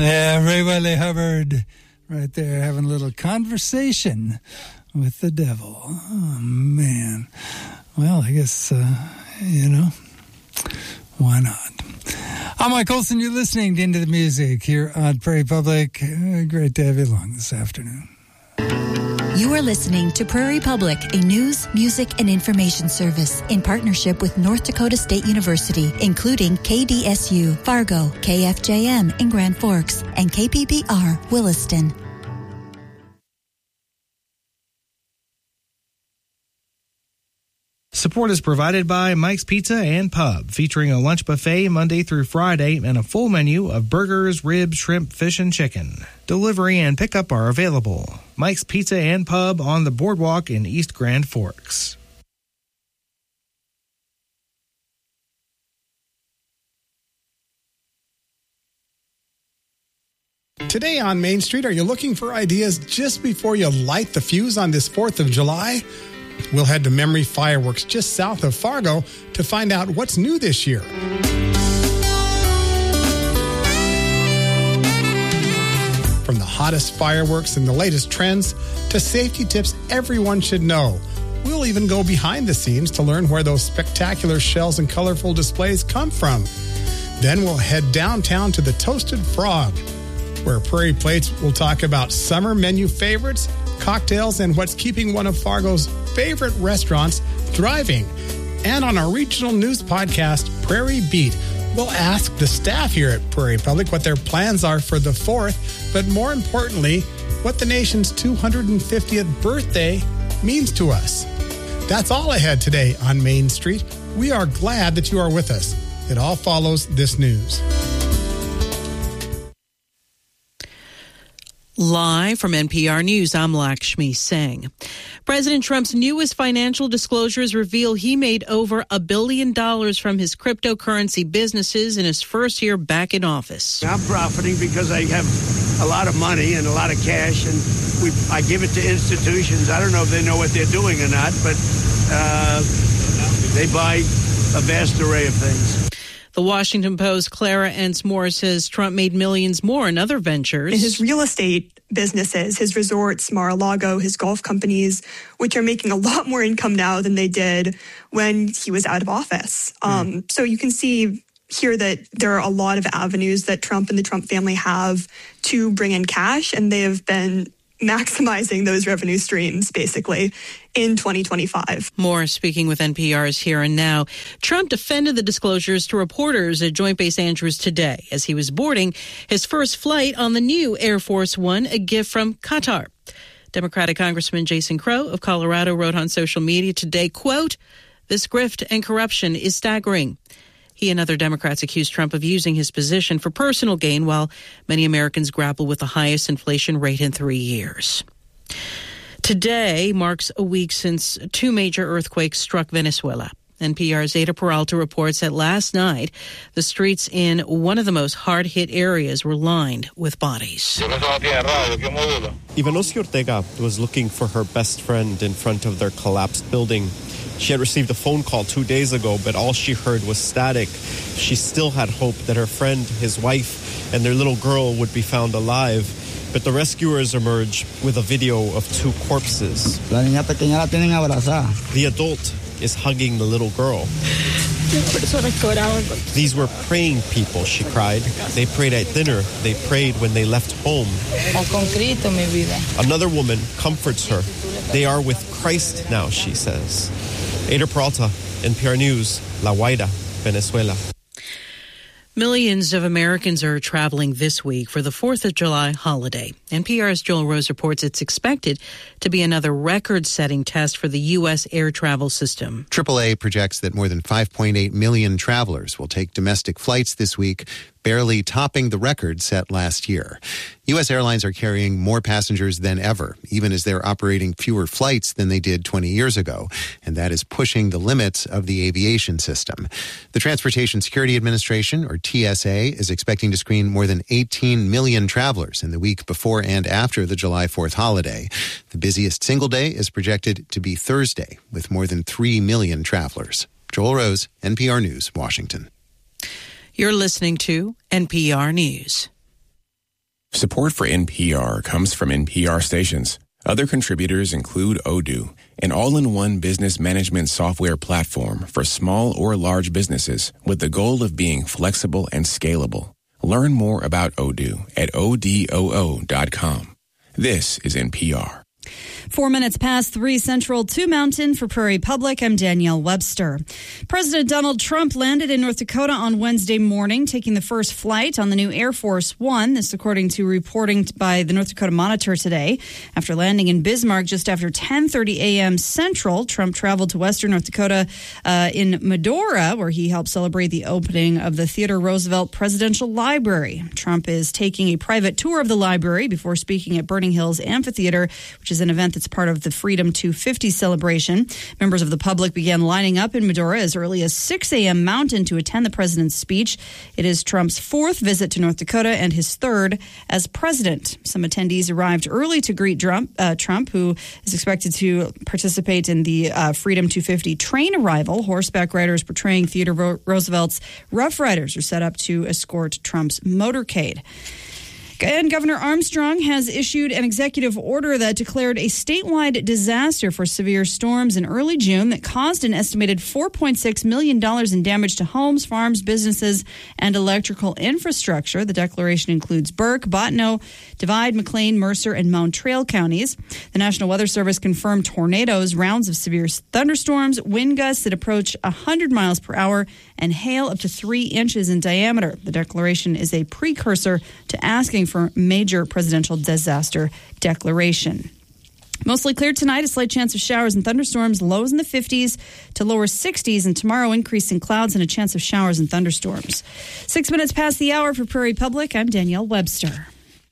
Yeah, Ray Wiley Hubbard right there having a little conversation with the devil. Oh, man. Well, I guess, why not? I'm Mike Olson. You're listening to Into the Music here on Prairie Public. Great to have you along this afternoon. You are listening to Prairie Public, a news, music, and information service in partnership with North Dakota State University, including KDSU, Fargo, KFJM in Grand Forks, and KPBR, Williston. Support is provided by Mike's Pizza and Pub, featuring a lunch buffet Monday through Friday and a full menu of burgers, ribs, shrimp, fish, and chicken. Delivery and pickup are available. Mike's Pizza and Pub on the Boardwalk in East Grand Forks. Today on Main Street, are you looking for ideas just before you light the fuse on this 4th of July? We'll head to Memory Fireworks just south of Fargo to find out what's new this year. From the hottest fireworks and the latest trends to safety tips everyone should know. We'll even go behind the scenes to learn where those spectacular shells and colorful displays come from. Then we'll head downtown to the Toasted Frog, where Prairie Plates will talk about summer menu favorites, cocktails, and what's keeping one of Fargo's favorite restaurants thriving. And on our regional news podcast, Prairie Beat, we'll ask the staff here at Prairie Public what their plans are for the 4th, but more importantly, what the nation's 250th birthday means to us. That's all ahead today on Main Street. We are glad that you are with us. It all follows this news. Live from NPR News, I'm Lakshmi Singh. President Trump's newest financial disclosures reveal he made over $1 billion from his cryptocurrency businesses in his first year back in office. I'm profiting because I have a lot of money and a lot of cash, and I give it to institutions. I don't know if they know what they're doing or not, but they buy a vast array of things. The Washington Post, Clara Ence Moore, says Trump made millions more in other ventures. In his real estate businesses, his resorts, Mar-a-Lago, his golf companies, which are making a lot more income now than they did when he was out of office. So you can see here that there are a lot of avenues that Trump and the Trump family have to bring in cash, and they have been maximizing those revenue streams, basically, in 2025. Moore speaking with NPR's Here and Now. Trump defended the disclosures to reporters at Joint Base Andrews today as he was boarding his first flight on the new Air Force One, a gift from Qatar. Democratic Congressman Jason Crow of Colorado wrote on social media today, quote, "This grift and corruption is staggering." He and other Democrats accused Trump of using his position for personal gain while many Americans grapple with the highest inflation rate in 3 years. Today marks a week since 2 major earthquakes struck Venezuela. NPR's Ada Peralta reports that last night, the streets in one of the most hard-hit areas were lined with bodies. Ivanosi Ortega was looking for her best friend in front of their collapsed building. She had received a phone call 2 days ago, but all she heard was static. She still had hope that her friend, his wife, and their little girl would be found alive. But the rescuers emerge with a video of 2 corpses. The adult is hugging the little girl. These were praying people, she cried. They prayed at dinner. They prayed when they left home. Another woman comforts her. They are with Christ now, she says. Ada Peralta, NPR News, La Guaira, Venezuela. Millions of Americans are traveling this week for the 4th of July holiday. NPR's Joel Rose reports it's expected to be another record-setting test for the U.S. air travel system. AAA projects that more than 5.8 million travelers will take domestic flights this week, barely topping the record set last year. U.S. airlines are carrying more passengers than ever, even as they're operating fewer flights than they did 20 years ago, and that is pushing the limits of the aviation system. The Transportation Security Administration, or TSA, is expecting to screen more than 18 million travelers in the week before and after the July 4th holiday. The busiest single day is projected to be Thursday, with more than 3 million travelers. Joel Rose, NPR News, Washington. You're listening to NPR News. Support for NPR comes from NPR stations. Other contributors include Odoo, an all-in-one business management software platform for small or large businesses with the goal of being flexible and scalable. Learn more about Odoo at odoo.com. This is NPR. 4 minutes past 3 Central, 2 Mountain for Prairie Public. I'm Danielle Webster. President Donald Trump landed in North Dakota on Wednesday morning, taking the first flight on the new Air Force One. This according to reporting by the North Dakota Monitor today. After landing in Bismarck just after 10:30 a.m. Central, Trump traveled to western North Dakota in Medora, where he helped celebrate the opening of the Theodore Roosevelt Presidential Library. Trump is taking a private tour of the library before speaking at Burning Hills Amphitheater, which is an event that's part of the Freedom 250 celebration. Members of the public began lining up in Medora as early as 6 a.m. Mountain to attend the president's speech. It is Trump's 4th visit to North Dakota and his 3rd as president. Some attendees arrived early to greet Trump, who is expected to participate in the Freedom 250 train arrival. Horseback riders portraying Theodore Roosevelt's Rough Riders are set up to escort Trump's motorcade. And Governor Armstrong has issued an executive order that declared a statewide disaster for severe storms in early June that caused an estimated $4.6 million in damage to homes, farms, businesses, and electrical infrastructure. The declaration includes Burke, Bottineau, Divide, McLean, Mercer, and Mountrail counties. The National Weather Service confirmed tornadoes, rounds of severe thunderstorms, wind gusts that approach 100 miles per hour, and hail up to 3 inches in diameter. The declaration is a precursor to asking for major presidential disaster declaration. Mostly clear tonight, a slight chance of showers and thunderstorms, lows in the 50s to lower 60s, and tomorrow increasing clouds and a chance of showers and thunderstorms. 6 minutes past the hour for Prairie Public, I'm Danielle Webster.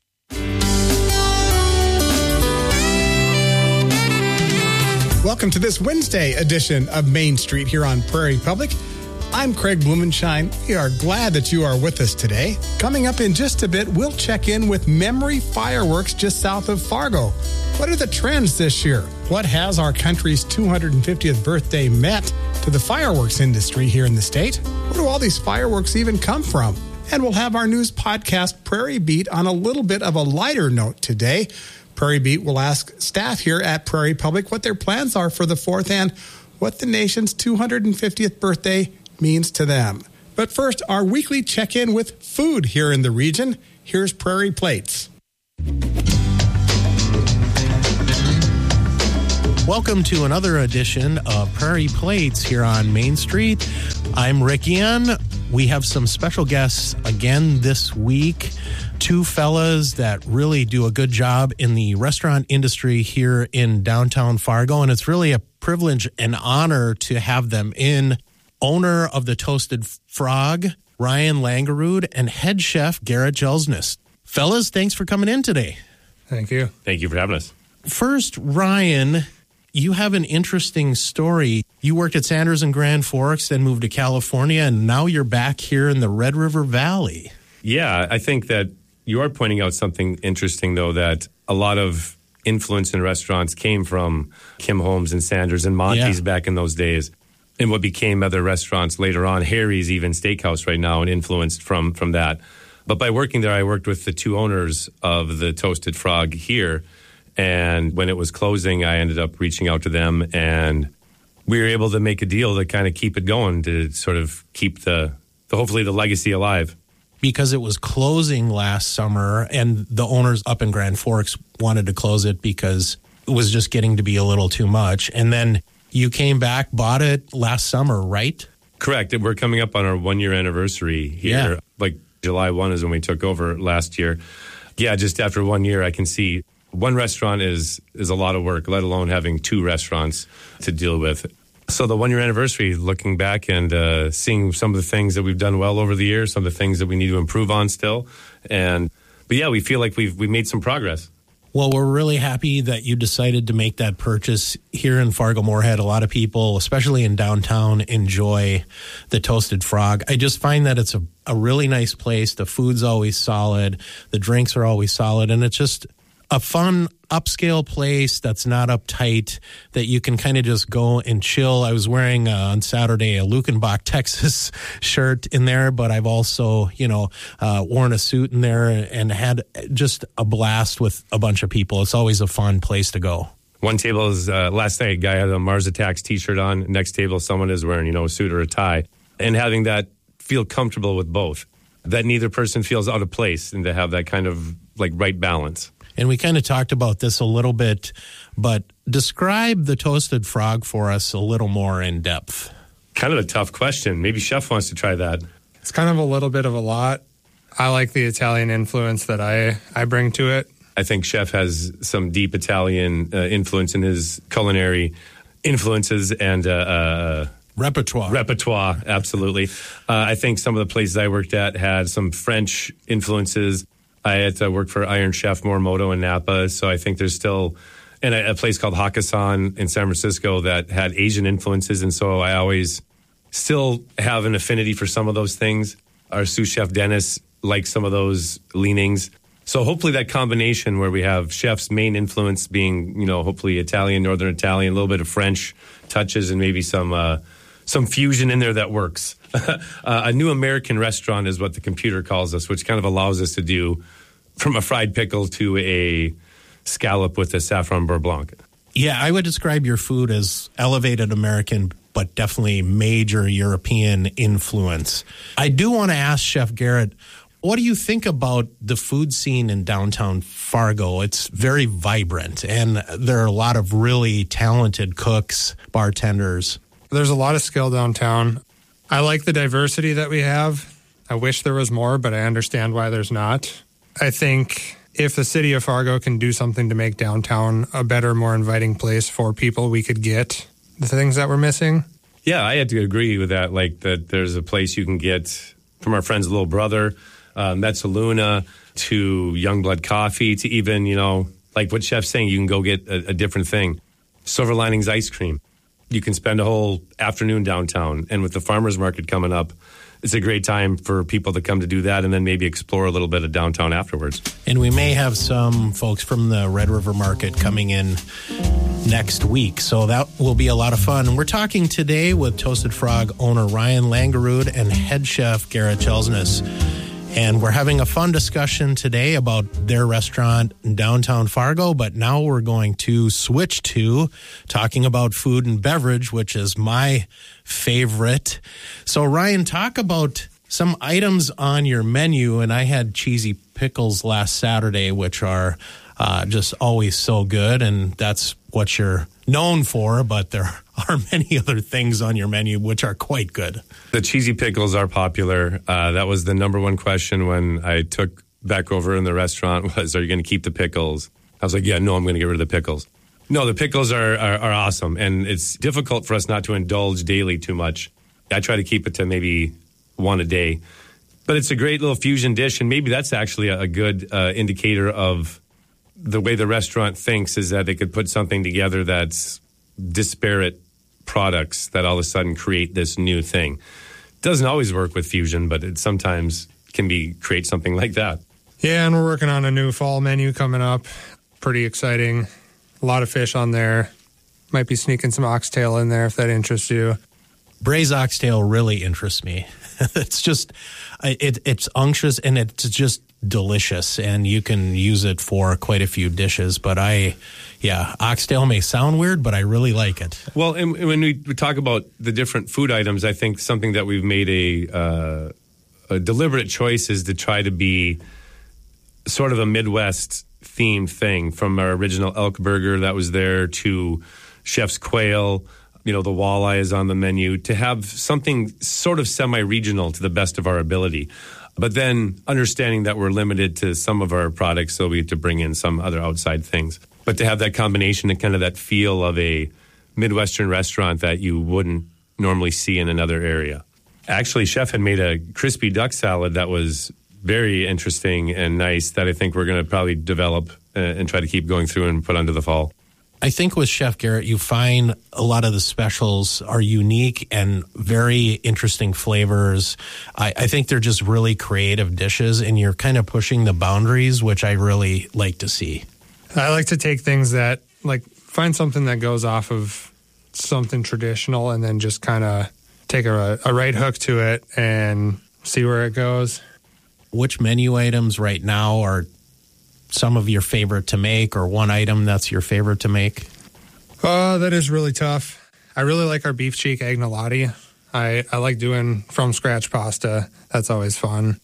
Welcome to this Wednesday edition of Main Street here on Prairie Public. I'm Craig Blumenshine. We are glad that you are with us today. Coming up in just a bit, we'll check in with Memory Fireworks just south of Fargo. What are the trends this year? What has our country's 250th birthday meant to the fireworks industry here in the state? Where do all these fireworks even come from? And we'll have our news podcast, Prairie Beat, on a little bit of a lighter note today. Prairie Beat will ask staff here at Prairie Public what their plans are for the 4th and what the nation's 250th birthday means to them. But first, our weekly check-in with food here in the region. Here's Prairie Plates. Welcome to another edition of Prairie Plates here on Main Street. I'm Rick Ian. We have some special guests again this week. 2 fellas that really do a good job in the restaurant industry here in downtown Fargo, and it's really a privilege and honor to have them in. Owner of the Toasted Frog, Ryan Langerud, and head chef Garrett Jelsness. Fellas, thanks for coming in today. Thank you. Thank you for having us. First, Ryan, you have an interesting story. You worked at Sanders in Grand Forks, then moved to California, and now you're back here in the Red River Valley. Yeah, I think that you are pointing out something interesting, though, that a lot of influence in restaurants came from Kim Holmes and Sanders and Monty's back in those days. And what became other restaurants later on, Harry's even Steakhouse right now, and influenced from that. But by working there, I worked with the 2 owners of the Toasted Frog here. And when it was closing, I ended up reaching out to them, and we were able to make a deal to kind of keep it going, to sort of keep hopefully the legacy alive. Because it was closing last summer, and the owners up in Grand Forks wanted to close it because it was just getting to be a little too much. And then you came back, bought it last summer, right? Correct. We're coming up on our 1-year anniversary here. Yeah. Like July 1 is when we took over last year. Yeah, just after 1 year, I can see one restaurant is a lot of work, let alone having 2 restaurants to deal with. So the 1-year anniversary, looking back and seeing some of the things that we've done well over the years, some of the things that we need to improve on still. But yeah, we feel like we've made some progress. Well, we're really happy that you decided to make that purchase here in Fargo-Moorhead. A lot of people, especially in downtown, enjoy the Toasted Frog. I just find that it's a really nice place. The food's always solid. The drinks are always solid. And it's just a fun upscale place that's not uptight, that you can kind of just go and chill. I was wearing on Saturday a Luckenbach, Texas shirt in there, but I've also, worn a suit in there and had just a blast with a bunch of people. It's always a fun place to go. One table is, last night, a guy had a Mars Attacks t-shirt on. Next table, someone is wearing, a suit or a tie. And having that feel comfortable with both. That neither person feels out of place, and to have that kind of right balance. And we kind of talked about this a little bit, but describe the Toasted Frog for us a little more in depth. Kind of a tough question. Maybe Chef wants to try that. It's kind of a little bit of a lot. I like the Italian influence that I bring to it. I think Chef has some deep Italian influence in his culinary influences and repertoire, absolutely. I think some of the places I worked at had some French influences. I had to work for Iron Chef Morimoto in Napa, so I think there's still a place called Hakkasan in San Francisco that had Asian influences, and so I always still have an affinity for some of those things. Our sous chef Dennis likes some of those leanings. So hopefully that combination where we have Chef's main influence being, hopefully Italian, Northern Italian, a little bit of French touches, and maybe some fusion in there that works. A new American restaurant is what the computer calls us, which kind of allows us to do from a fried pickle to a scallop with a saffron beurre blanc. Yeah, I would describe your food as elevated American, but definitely major European influence. I do want to ask Chef Garrett, what do you think about the food scene in downtown Fargo? It's very vibrant, and there are a lot of really talented cooks, bartenders. There's a lot of skill downtown. I like the diversity that we have. I wish there was more, but I understand why there's not. I think if the city of Fargo can do something to make downtown a better, more inviting place for people, we could get the things that we're missing. Yeah, I had to agree with that. That there's a place you can get from our friend's little brother, Mezzaluna, to Youngblood Coffee, to even, like what Chef's saying, you can go get a different thing. Silver Linings ice cream. You can spend a whole afternoon downtown. And with the farmers market coming up, it's a great time for people to come to do that and then maybe explore a little bit of downtown afterwards. And we may have some folks from the Red River Market coming in next week. So that will be a lot of fun. And we're talking today with Toasted Frog owner Ryan Langerud and head chef Garrett Chelsness. And we're having a fun discussion today about their restaurant in downtown Fargo, but now we're going to switch to talking about food and beverage, which is my favorite. So, Ryan, talk about some items on your menu. And I had cheesy pickles last Saturday, which are just always so good, and that's what you're known for, but there are many other things on your menu which are quite good. The cheesy pickles are popular. That was the number one question when I took back over in the restaurant was, are you going to keep the pickles? I was like, yeah, no, I'm going to get rid of the pickles. No, the pickles are awesome, and it's difficult for us not to indulge daily too much. I try to keep it to maybe one a day. But it's a great little fusion dish, and maybe that's actually a good indicator of the way the restaurant thinks, is that they could put something together that's disparate products that all of a sudden create this new thing. Doesn't always work with fusion, but it sometimes can create something like that. Yeah, and we're working on a new fall menu coming up. Pretty exciting. A lot of fish on there. Might be sneaking some oxtail in there if that interests you. Braised oxtail really interests me. It's just, it's unctuous and it's just delicious, and you can use it for quite a few dishes. But oxtail may sound weird, but I really like it. Well, and when we talk about the different food items, I think something that we've made a deliberate choice is to try to be sort of a Midwest themed thing, from our original elk burger that was there to Chef's Quail. The walleye is on the menu, to have something sort of semi-regional to the best of our ability. But then understanding that we're limited to some of our products, so we have to bring in some other outside things. But to have that combination and kind of that feel of a Midwestern restaurant that you wouldn't normally see in another area. Actually, Chef had made a crispy duck salad that was very interesting and nice that I think we're going to probably develop and try to keep going through and put onto the fall. I think with Chef Garrett, you find a lot of the specials are unique and very interesting flavors. I think they're just really creative dishes, and you're kind of pushing the boundaries, which I really like to see. I like to take things that, like, find something that goes off of something traditional and then just kind of take a right hook to it and see where it goes. Which menu items right now are some of your favorite to make, or one item that's your favorite to make? That is really tough. I really like our beef cheek agnolotti. I like doing from scratch pasta. That's always fun.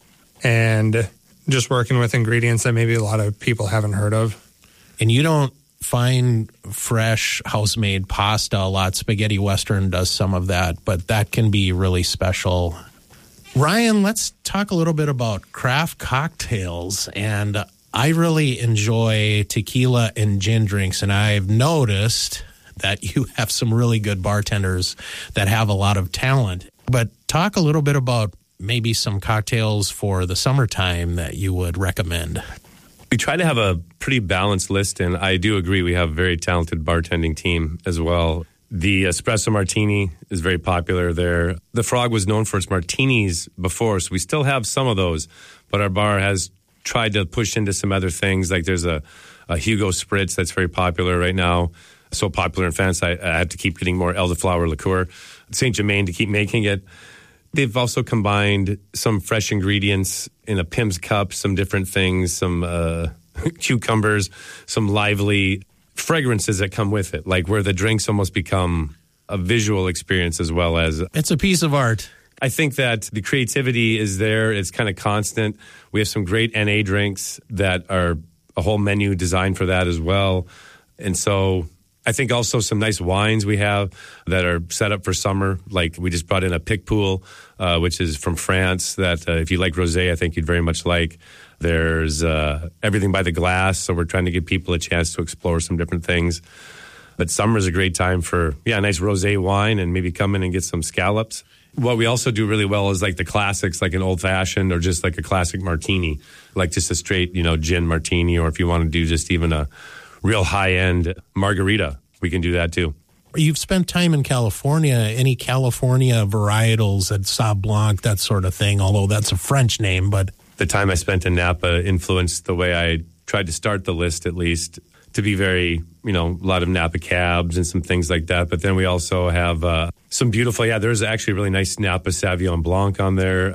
And just working with ingredients that maybe a lot of people haven't heard of. And you don't find fresh house-made pasta a lot. Spaghetti Western does some of that, but that can be really special. Ryan, let's talk a little bit about craft cocktails. And I really enjoy tequila and gin drinks, and I've noticed that you have some really good bartenders that have a lot of talent. But talk a little bit about maybe some cocktails for the summertime that you would recommend. We try to have a pretty balanced list, and I do agree we have a very talented bartending team as well. The espresso martini is very popular there. The Frog was known for its martinis before, so we still have some of those, but our bar has tried to push into some other things. Like there's a Hugo Spritz that's very popular right now. So popular in France, I had to keep getting more elderflower liqueur. Saint Germain to keep making it. They've also combined some fresh ingredients in a Pim's cup, some different things, some cucumbers, some lively fragrances that come with it, like where the drinks almost become a visual experience as well as... It's a piece of art. I think that the creativity is there. It's kind of constant. We have some great NA drinks that are a whole menu designed for that as well. And so I think also some nice wines we have that are set up for summer. Like we just brought in a Picpoul, which is from France, that if you like rosé, I think you'd very much like. There's Everything by the Glass, so we're trying to give people a chance to explore some different things. But summer is a great time for, a nice rosé wine and maybe come in and get some scallops. What we also do really well is like the classics, like an old-fashioned or just like a classic martini, like just a straight, gin martini, or if you want to do just even a real high-end margarita, we can do that too. You've spent time in California. Any California varietals at Sauv Blanc, that sort of thing, although that's a French name, but... The time I spent in Napa influenced the way I tried to start the list, at least, to be very, a lot of Napa cabs and some things like that. But then we also have some beautiful, there's actually a really nice Napa Sauvignon Blanc on there,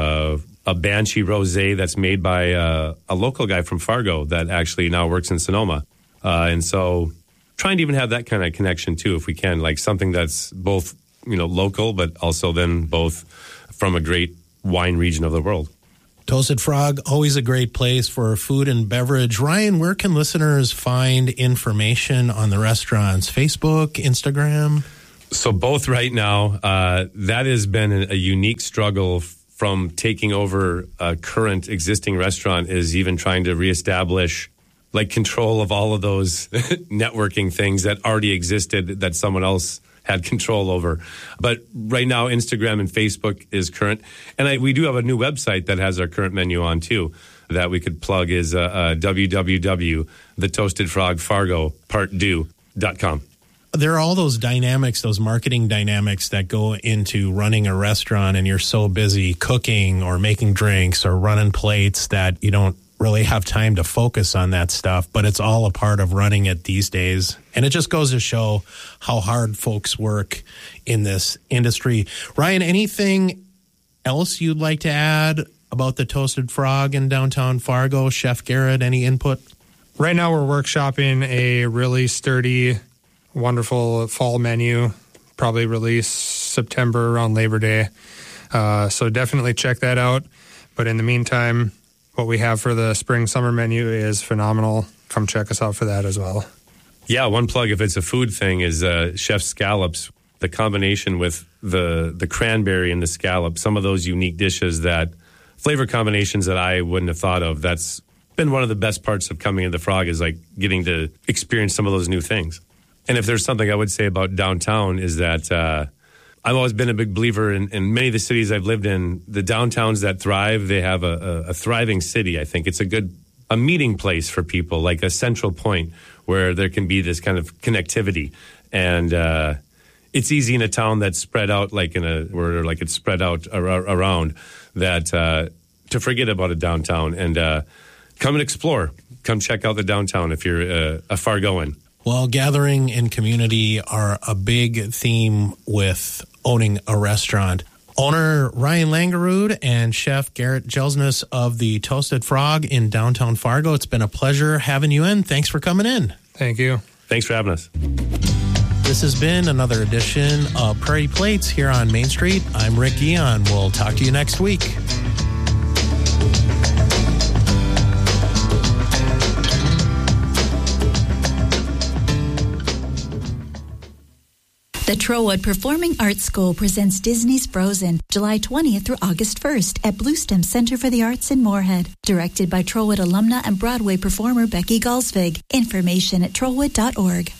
a Banshee Rosé that's made by a local guy from Fargo that actually now works in Sonoma. And so trying to even have that kind of connection too, if we can, like something that's both, local, but also then both from a great wine region of the world. Toasted Frog, always a great place for food and beverage. Ryan, where can listeners find information on the restaurants? Facebook, Instagram? So both right now. That has been a unique struggle from taking over a current existing restaurant, is even trying to reestablish like control of all of those networking things that already existed that someone else had control over. But right now, Instagram and Facebook is current. And we do have a new website that has our current menu on, too, that we could plug is www.thetoastedfrogfargopartdo.com. There are all those dynamics, those marketing dynamics that go into running a restaurant, and you're so busy cooking or making drinks or running plates that you don't really have time to focus on that stuff, but it's all a part of running it these days. And it just goes to show how hard folks work in this industry. Ryan, anything else you'd like to add about the Toasted Frog in downtown Fargo? Chef Garrett, any input? Right now we're workshopping a really sturdy, wonderful fall menu, probably release September around Labor Day. So definitely check that out. But in the meantime, what we have for the spring-summer menu is phenomenal. Come check us out for that as well. Yeah, one plug, if it's a food thing, is Chef Scallops. The combination with the cranberry and the scallop, some of those unique dishes, that flavor combinations that I wouldn't have thought of. That's been one of the best parts of coming into the Frog, is like getting to experience some of those new things. And if there's something I would say about downtown is that I've always been a big believer in many of the cities I've lived in. The downtowns that thrive, they have a thriving city. I think it's a meeting place for people, like a central point where there can be this kind of connectivity. And it's easy in a town that's spread out, where it's spread out around, that to forget about a downtown and come and explore. come check out the downtown if you're a Fargoan. Well, gathering and community are a big theme with owning a restaurant. Owner Ryan Langerud and Chef Garrett Jelsness of the Toasted Frog in downtown Fargo. It's been a pleasure having you in. Thanks for coming in. Thank you. Thanks for having us. This has been another edition of Prairie Plates here on Main Street. I'm Rick Guion. We'll talk to you next week. The Trowwood Performing Arts School presents Disney's Frozen, July 20th through August 1st at Bluestem Center for the Arts in Moorhead. Directed by Trowwood alumna and Broadway performer Becky Galsvig. Information at trowwood.org.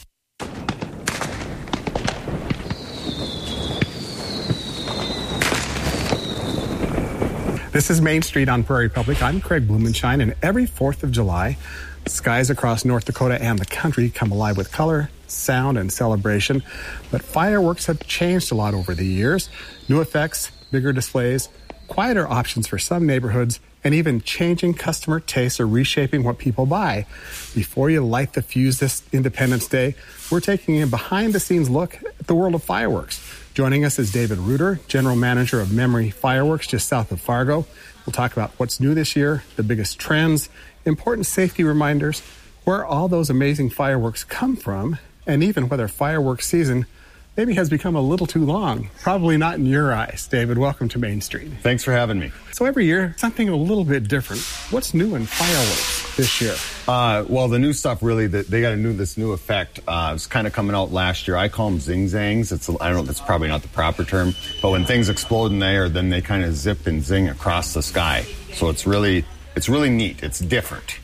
This is Main Street on Prairie Public. I'm Craig Blumenshine, and every 4th of July, skies across North Dakota and the country come alive with color, sound, and celebration. But fireworks have changed a lot over the years. New effects, bigger displays, quieter options for some neighborhoods, and even changing customer tastes are reshaping what people buy. Before you light the fuse this Independence Day, we're taking a behind-the-scenes look at the world of fireworks. Joining us is David Reuter, General Manager of Memory Fireworks just south of Fargo. We'll talk about what's new this year, the biggest trends, important safety reminders, where all those amazing fireworks come from, and even whether fireworks season maybe has become a little too long. Probably not in your eyes. David, welcome to Main Street. Thanks for having me. So every year, something a little bit different. What's new in fireworks this year? Well, the new stuff really, they got this new effect. It's kind of coming out last year. I call them zing-zangs. I don't know if that's probably not the proper term, but when things explode in the air, then they kind of zip and zing across the sky. So it's really neat. It's different.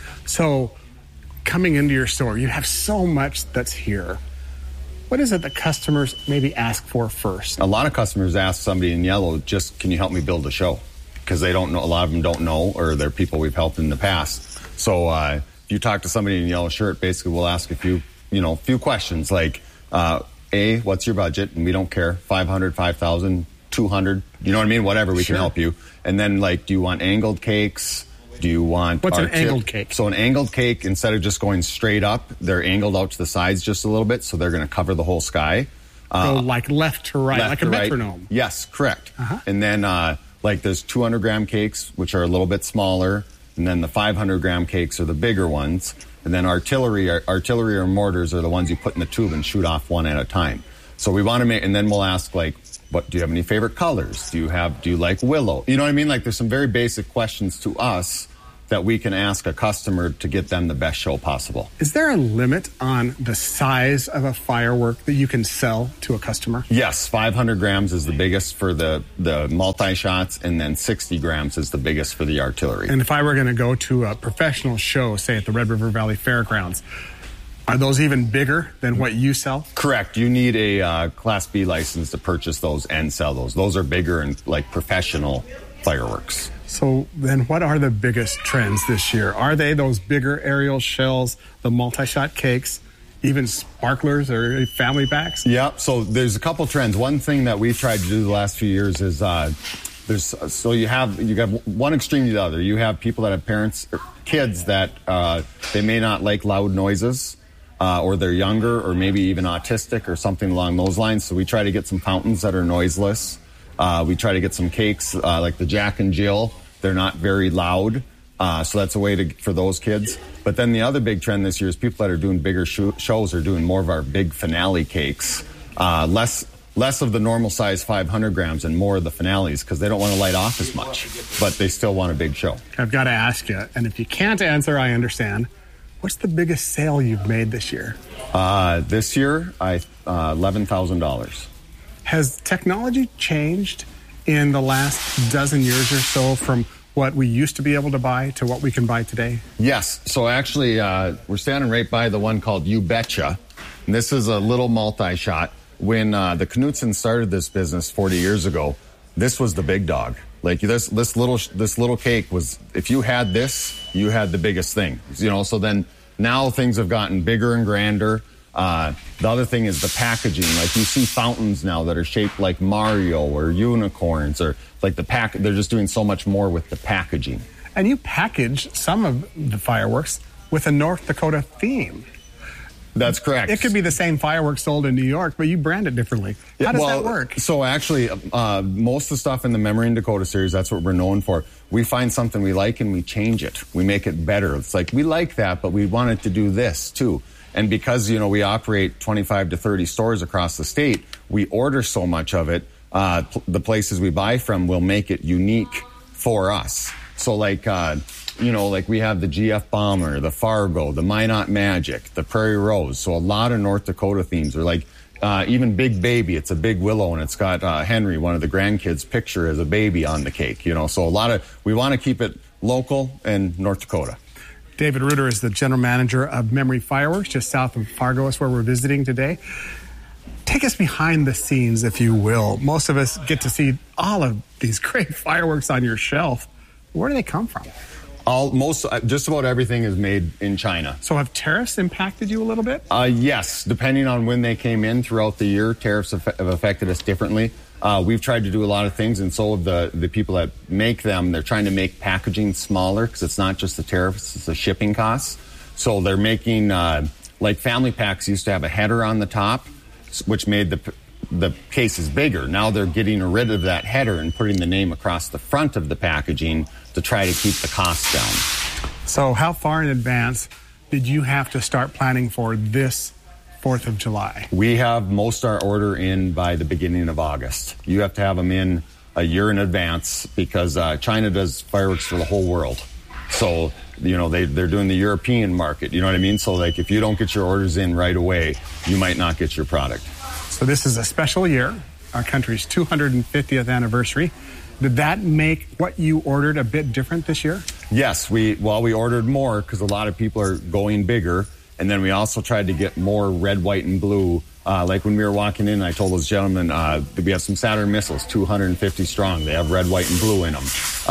So coming into your store, you have so much that's here. What is it that customers maybe ask for first? A lot of customers ask somebody in yellow, just, can you help me build a show? Because they don't know, a lot of them don't know, or they're people we've helped in the past. So if you talk to somebody in a yellow shirt, basically we'll ask a few questions like, A, what's your budget? And we don't care, 500, 5,000, 200, you know what I mean? Whatever, we can help you. And then like, do you want angled cakes? Do you want... What's an angled cake? So an angled cake, instead of just going straight up, they're angled out to the sides just a little bit, so they're going to cover the whole sky. Like left to right, like a metronome. Right. Yes, correct. And then like there's 200-gram cakes, which are a little bit smaller, and then the 500-gram cakes are the bigger ones. And then artillery or mortars are the ones you put in the tube and shoot off one at a time. So we want to make, and then we'll ask like, do you have any favorite colors? Do you like willow? You know what I mean? Like there's some very basic questions to us that we can ask a customer to get them the best show possible. Is there a limit on the size of a firework that you can sell to a customer? Yes, 500 grams is the biggest for the multi-shots, and then 60 grams is the biggest for the artillery. And if I were going to go to a professional show, say at the Red River Valley Fairgrounds, are those even bigger than what you sell? Correct. You need a Class B license to purchase those and sell those. Those are bigger and like professional fireworks. So then what are the biggest trends this year? Are they those bigger aerial shells, the multi-shot cakes, even sparklers or family packs? Yeah, so there's a couple trends. One thing that we've tried to do the last few years is you got one extreme to the other. You have people that have parents or kids that they may not like loud noises, or they're younger, or maybe even autistic or something along those lines. So we try to get some fountains that are noiseless. We try to get some cakes like the Jack and Jill. They're not very loud, so that's a way for those kids. But then the other big trend this year is people that are doing bigger shows are doing more of our big finale cakes. Less of the normal size 500 grams and more of the finales, because they don't want to light off as much, but they still want a big show. I've got to ask you, and if you can't answer, I understand. What's the biggest sale you've made this year? This year, $11,000. Has technology changed in the last dozen years or so from what we used to be able to buy to what we can buy today? Yes. So actually, we're standing right by the one called You Betcha. And this is a little multi-shot. When the Knutsons started this business 40 years ago, this was the big dog. Like this little cake was, if you had this, you had the biggest thing. You know, so then now things have gotten bigger and grander. The other thing is the packaging. Like you see fountains now that are shaped like Mario or unicorns, or like they're just doing so much more with the packaging. And you package some of the fireworks with a North Dakota theme. That's correct. It could be the same fireworks sold in New York, but you brand it differently. How does that work? So actually, most of the stuff in the Memory in Dakota series, that's what we're known for. We find something we like and we change it. We make it better. It's like, we like that, but we want it to do this too. And because, we operate 25 to 30 stores across the state, we order so much of it, the places we buy from will make it unique for us. So like, like we have the GF Bomber, the Fargo, the Minot Magic, the Prairie Rose. So a lot of North Dakota themes are like, even Big Baby. It's a big willow and it's got Henry, one of the grandkids' picture as a baby on the cake, So we want to keep it local and North Dakota. David Reuter is the general manager of Memory Fireworks, just south of Fargo. Is where we're visiting today. Take us behind the scenes, if you will. Most of us get to see all of these great fireworks on your shelf. Where do they come from? Just about everything is made in China. So have tariffs impacted you a little bit? Yes. Depending on when they came in throughout the year, tariffs have affected us differently. We've tried to do a lot of things, and so have the people that make them. They're trying to make packaging smaller because it's not just the tariffs, it's the shipping costs. So they're making, like family packs used to have a header on the top, which made the cases bigger. Now they're getting rid of that header and putting the name across the front of the packaging to try to keep the costs down. So how far in advance did you have to start planning for this 4th of July? We have most our order in by the beginning of August. You have to have them in a year in advance because China does fireworks for the whole world. So, they're doing the European market, you know what I mean? So, like, if you don't get your orders in right away, you might not get your product. So this is a special year, our country's 250th anniversary. Did that make what you ordered a bit different this year? Yes, we ordered more because a lot of people are going bigger. And then we also tried to get more red, white, and blue. Like when we were walking in, I told those gentlemen that we have some Saturn missiles, 250 strong. They have red, white, and blue in them.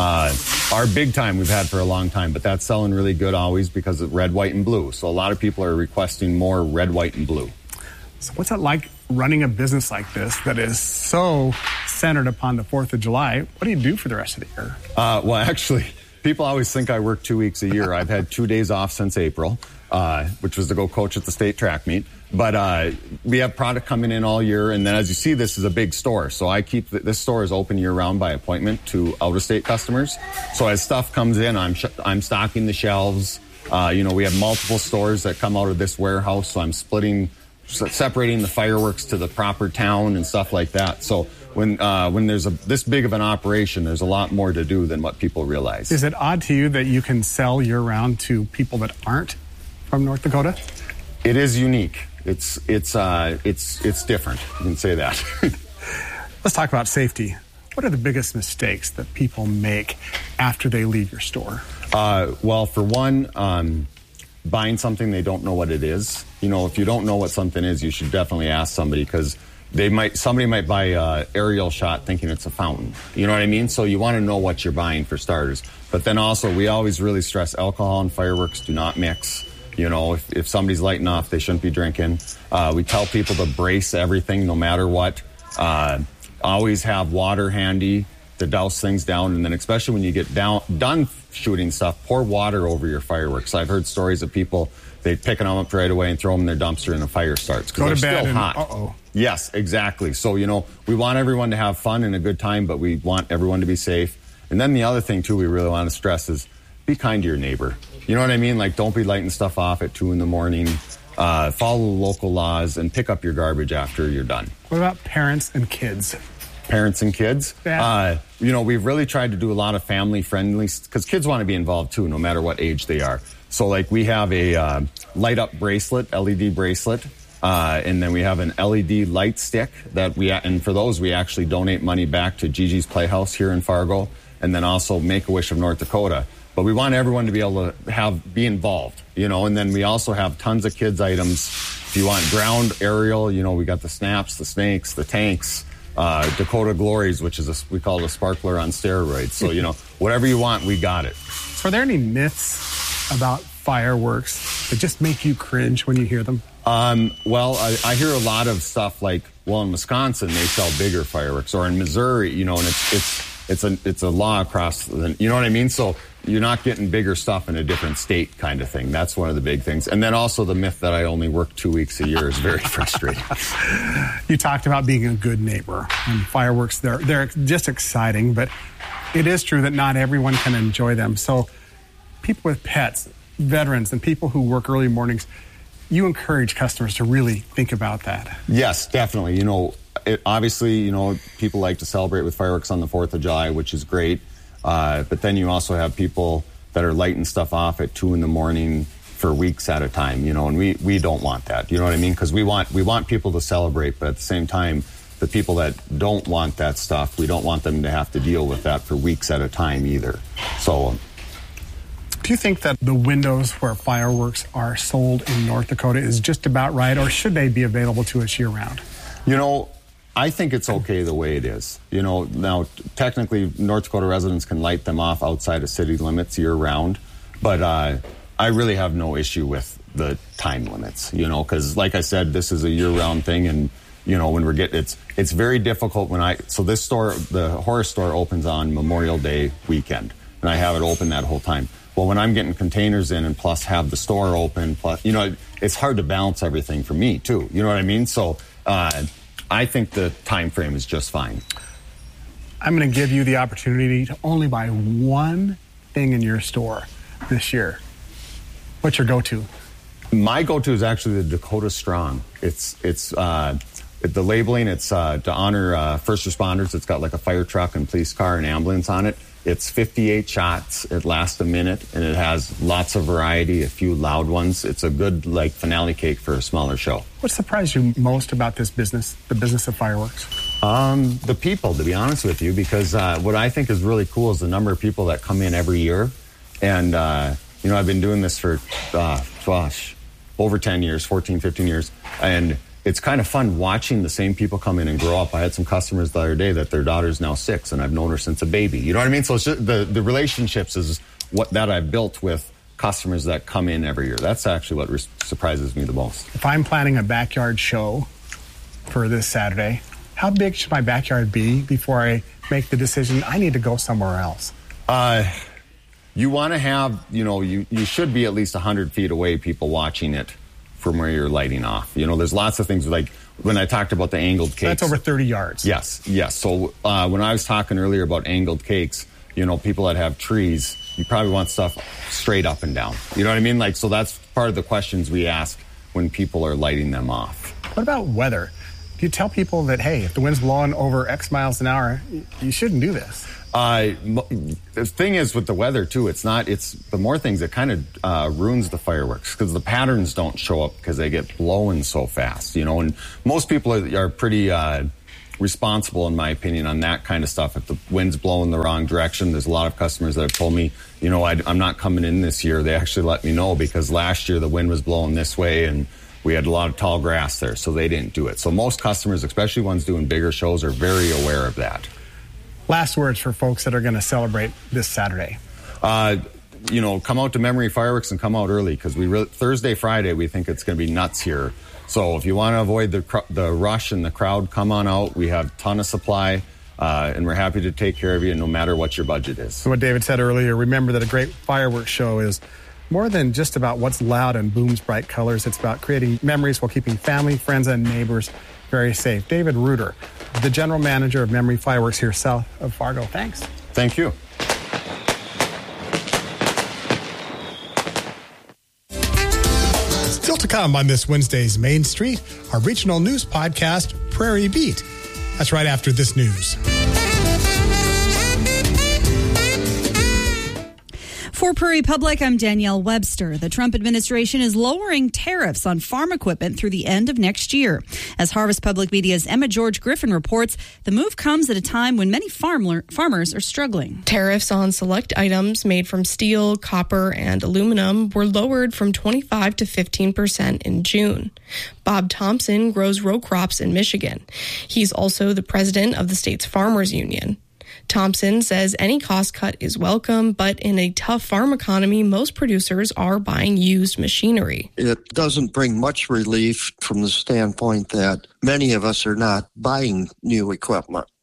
Our big time we've had for a long time, but that's selling really good always because of red, white, and blue. So a lot of people are requesting more red, white, and blue. So what's it like running a business like this that is so centered upon the 4th of July? What do you do for the rest of the year? Well, actually, people always think I work 2 weeks a year. I've had 2 days off since April, which was to go coach at the state track meet. But we have product coming in all year. And then as you see, this is a big store. So this store is open year round by appointment to out-of-state customers. So as stuff comes in, I'm stocking the shelves. We have multiple stores that come out of this warehouse. So I'm separating the fireworks to the proper town and stuff like that. So when there's this big of an operation, there's a lot more to do than what people realize. Is it odd to you that you can sell year-round to people that aren't from North Dakota? It is unique. It's different. You can say that. Let's talk about safety. What are the biggest mistakes that people make after they leave your store? Well, for one, buying something they don't know what it is. If you don't know what something is, you should definitely ask somebody because somebody might buy an aerial shot thinking it's a fountain. You know what I mean? So you want to know what you're buying for starters. But then also, we always really stress alcohol and fireworks do not mix. If somebody's lighting off, they shouldn't be drinking. We tell people to brace everything no matter what. Always have water handy to douse things down. And then especially when you get done shooting stuff, pour water over your fireworks. I've heard stories of people, they pick them up right away and throw them in their dumpster and a fire starts because they're still hot. Uh-oh. Yes, exactly. So, we want everyone to have fun and a good time, but we want everyone to be safe. And then the other thing, too, we really want to stress is be kind to your neighbor. You know what I mean? Like, don't be lighting stuff off at 2 a.m. Follow the local laws and pick up your garbage after you're done. What about parents and kids? Parents and kids? Yeah. We've really tried to do a lot of family-friendly, because kids want to be involved, too, no matter what age they are. So, like, we have a light-up bracelet, LED bracelet, and then we have an LED light stick and for those, we actually donate money back to Gigi's Playhouse here in Fargo, and then also Make-A-Wish of North Dakota. But we want everyone to be able to be involved, and then we also have tons of kids items. If you want ground, aerial, we got the snaps, the snakes, the tanks, Dakota Glories, which is we call it a sparkler on steroids. So, whatever you want, we got it. So are there any myths about fireworks that just make you cringe when you hear them? Well, I hear a lot of stuff like, in Wisconsin, they sell bigger fireworks, or in Missouri, and it's a law across, you know what I mean? So you're not getting bigger stuff in a different state kind of thing. That's one of the big things. And then also the myth that I only work 2 weeks a year is very frustrating. You talked about being a good neighbor, and fireworks, they're just exciting, but it is true that not everyone can enjoy them. So people with pets, veterans, and people who work early mornings, you encourage customers to really think about that. Yes, definitely. You know, obviously, you know, people like to celebrate with fireworks on the 4th of July, which is great. But then you also have people that are lighting stuff off at 2 a.m. for weeks at a time, you know, and we don't want that. You know what I mean? Because we want people to celebrate, but at the same time, the people that don't want that stuff, we don't want them to have to deal with that for weeks at a time either. So, do you think that the windows where fireworks are sold in North Dakota is just about right, or should they be available to us year-round? You know, I think it's okay the way it is. You know, now, technically, North Dakota residents can light them off outside of city limits year-round, but I really have no issue with the time limits, you know, because like I said, this is a year-round thing, and, you know, when we're getting, it's very difficult so this store, the Horse store opens on Memorial Day weekend, and I have it open that whole time. Well, when I'm getting containers in and plus have the store open, plus, you know, it's hard to balance everything for me, too. You know what I mean? So I think the time frame is just fine. I'm going to give you the opportunity to only buy one thing in your store this year. What's your go-to? My go-to is actually the Dakota Strong. It's the labeling. It's to honor first responders. It's got like a fire truck and police car and ambulance on it. It's 58 shots. It lasts a minute, and it has lots of variety, a few loud ones. It's a good, like, finale cake for a smaller show. What surprised you most about this business, the business of fireworks? The people, to be honest with you, because what I think is really cool is the number of people that come in every year. And, you know, I've been doing this for, over 10 years, 14, 15 years. And it's kind of fun watching the same people come in and grow up. I had some customers the other day that their daughter's now 6, and I've known her since a baby. You know what I mean? So it's just the relationships is what that I've built with customers that come in every year. That's actually what surprises me the most. If I'm planning a backyard show for this Saturday, how big should my backyard be before I make the decision I need to go somewhere else? You want to have, you know, you should be at least 100 feet away, people watching it from where you're lighting off. You know, there's lots of things, like when I talked about the angled cakes. That's over 30 yards. Yes. So when I was talking earlier about angled cakes, you know, people that have trees, you probably want stuff straight up and down. You know what I mean? Like, so that's part of the questions we ask when people are lighting them off. What about weather? Do you tell people that, hey, if the wind's blowing over X miles an hour, you shouldn't do this? The thing is with the weather too, it's the more things, it kind of ruins the fireworks because the patterns don't show up because they get blowing so fast, you know, and most people are pretty responsible, in my opinion, on that kind of stuff. If the wind's blowing the wrong direction, there's a lot of customers that have told me, you know, I'm not coming in this year. They actually let me know because last year the wind was blowing this way and we had a lot of tall grass there, so they didn't do it. So most customers, especially ones doing bigger shows, are very aware of that. Last words for folks that are going to celebrate this Saturday. You know, come out to Memory Fireworks and come out early because Thursday, Friday, we think it's going to be nuts here. So if you want to avoid the rush and the crowd, come on out. We have a ton of supply, and we're happy to take care of you no matter what your budget is. So what David said earlier, remember that a great fireworks show is more than just about what's loud and booms bright colors. It's about creating memories while keeping family, friends, and neighbors very safe. David Reuter, the general manager of Memory Fireworks here south of Fargo. Thanks. Thank you. Still to come on this Wednesday's Main Street, our regional news podcast, Prairie Beat. That's right after this news. For Prairie Public, I'm Danielle Webster. The Trump administration is lowering tariffs on farm equipment through the end of next year. As Harvest Public Media's Emma George Griffin reports, the move comes at a time when many farmers are struggling. Tariffs on select items made from steel, copper, and aluminum were lowered from 25% to 15% in June. Bob Thompson grows row crops in Michigan. He's also the president of the state's farmers union. Thompson says any cost cut is welcome, but in a tough farm economy, most producers are buying used machinery. It doesn't bring much relief from the standpoint that many of us are not buying new equipment.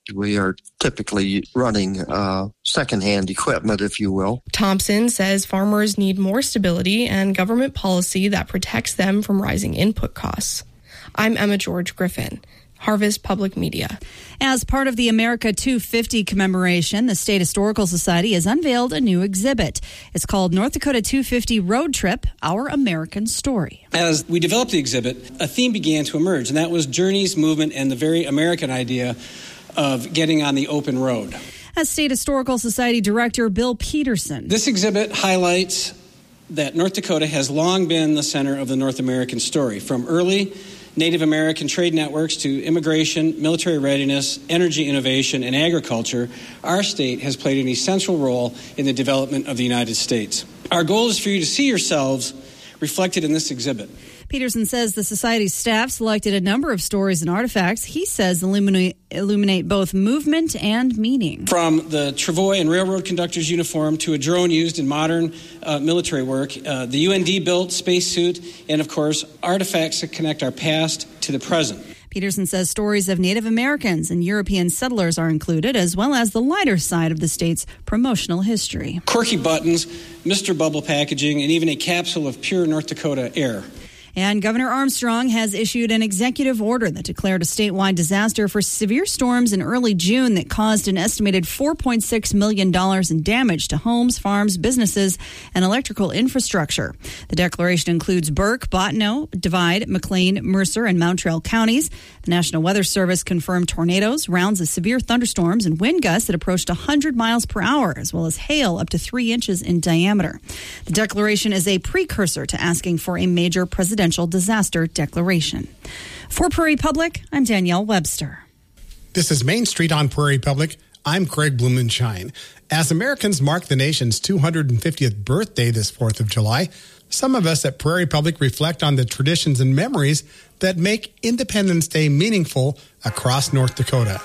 We are typically running secondhand equipment, if you will. Thompson says farmers need more stability and government policy that protects them from rising input costs. I'm Emma George Griffin, Harvest Public Media. As part of the America 250 commemoration, the State Historical Society has unveiled a new exhibit. It's called North Dakota 250 Road Trip, Our American Story. As we developed the exhibit, a theme began to emerge, and that was journeys, movement, and the very American idea of getting on the open road. As State Historical Society Director Bill Peterson. This exhibit highlights that North Dakota has long been the center of the North American story, from early Native American trade networks to immigration, military readiness, energy innovation, and agriculture. Our state has played an essential role in the development of the United States. Our goal is for you to see yourselves reflected in this exhibit. Peterson says the Society's staff selected a number of stories and artifacts he says illuminate both movement and meaning. From the travois and railroad conductor's uniform to a drone used in modern military work, the UND-built spacesuit, and, of course, artifacts that connect our past to the present. Peterson says stories of Native Americans and European settlers are included, as well as the lighter side of the state's promotional history. Quirky buttons, Mr. Bubble packaging, and even a capsule of pure North Dakota air. And Governor Armstrong has issued an executive order that declared a statewide disaster for severe storms in early June that caused an estimated $4.6 million in damage to homes, farms, businesses, and electrical infrastructure. The declaration includes Burke, Bottineau, Divide, McLean, Mercer, and Mountrail counties. The National Weather Service confirmed tornadoes, rounds of severe thunderstorms, and wind gusts that approached 100 miles per hour, as well as hail up to 3 inches in diameter. The declaration is a precursor to asking for a major presidential disaster declaration. For Prairie Public, I'm Danielle Webster. This is Main Street on Prairie Public. I'm Craig Blumenshine. As Americans mark the nation's 250th birthday this 4th of July, some of us at Prairie Public reflect on the traditions and memories that make Independence Day meaningful across North Dakota.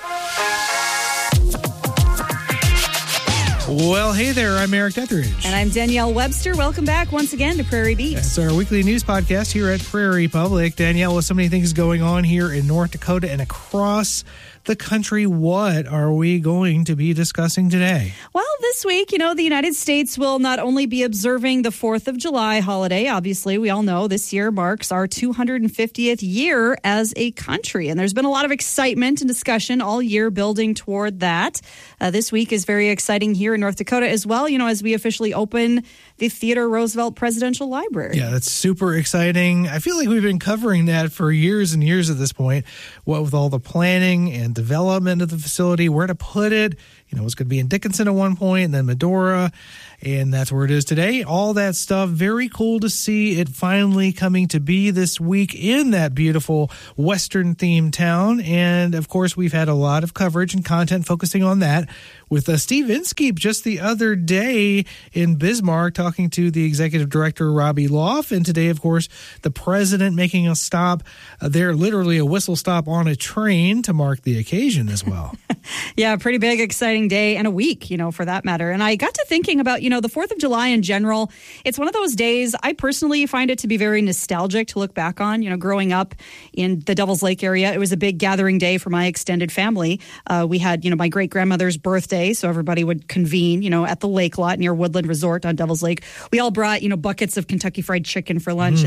Well, hey there, I'm Eric Etheridge. And I'm Danielle Webster. Welcome back once again to Prairie Beat. It's our weekly news podcast here at Prairie Public. Danielle, with so many things going on here in North Dakota and across the country, what are we going to be discussing today? Well, this week, the United States will not only be observing the 4th of July holiday. Obviously, we all know this year marks our 250th year as a country. And there's been a lot of excitement and discussion all year building toward that. This week is very exciting here in North Dakota as well, as we officially open the Theodore Roosevelt Presidential Library. Yeah, that's super exciting. I feel like we've been covering that for years and years at this point, what with all the planning and development of the facility, where to put it. It was going to be in Dickinson at one point, and then Medora, and that's where it is today. All that stuff, very cool to see it finally coming to be this week in that beautiful Western-themed town. And, of course, we've had a lot of coverage and content focusing on that with Steve Inskeep just the other day in Bismarck talking to the executive director, Robbie Loff. And today, of course, the president making a stop there, literally a whistle stop on a train to mark the occasion as well. Yeah, pretty big, exciting day and a week, for that matter. And I got to thinking about, the 4th of July in general. It's one of those days I personally find it to be very nostalgic to look back on. Growing up in the Devil's Lake area, it was a big gathering day for my extended family. We had, my great-grandmother's birthday, so everybody would convene, at the lake lot near Woodland Resort on Devil's Lake. We all brought, buckets of Kentucky Fried Chicken for lunch.